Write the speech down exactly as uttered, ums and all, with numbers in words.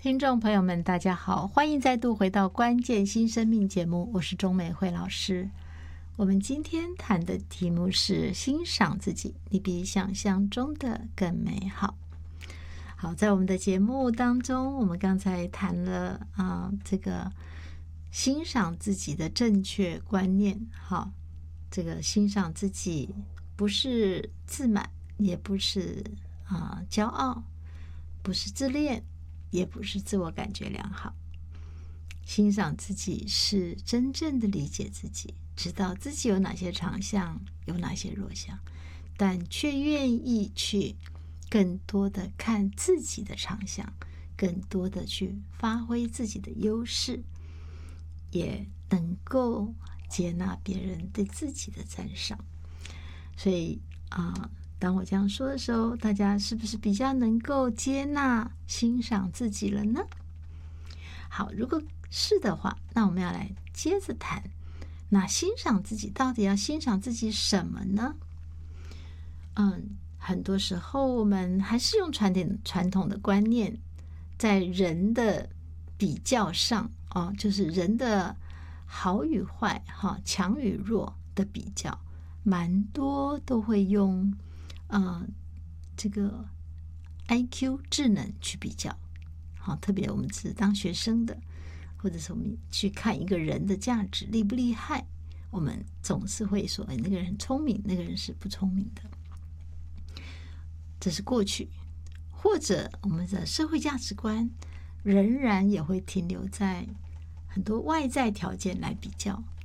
听众朋友们大家好，欢迎再度回到关键新生命节目，我是钟美惠老师。我们今天谈的题目是欣赏自己，你比想象中的更美好。好，在我们的节目当中，我们刚才谈了啊、呃，这个欣赏自己的正确观念。好，这个欣赏自己不是自满，也不是啊、呃、骄傲，不是自恋，也不是自我感觉良好。欣赏自己是真正的理解自己，知道自己有哪些长项，有哪些弱项，但却愿意去更多的看自己的长项，更多的去发挥自己的优势，也能够接纳别人对自己的赞赏。所以啊、呃，当我这样说的时候，大家是不是比较能够接纳、欣赏自己了呢？好，如果是的话，那我们要来接着谈，那欣赏自己到底要欣赏自己什么呢？嗯，很多时候我们还是用传统传统的观念，在人的比较上哦，就是人的好与坏、哈、强与弱的比较，蛮多都会用呃这个 I Q 智能去比较。好，特别我们是当学生的，或者是我们去看一个人的价值厉不厉害，我们总是会说，哎，那个人很聪明，那个人是不聪明的。这是过去，或者我们的社会价值观仍然也会停留在很多外在条件来比较，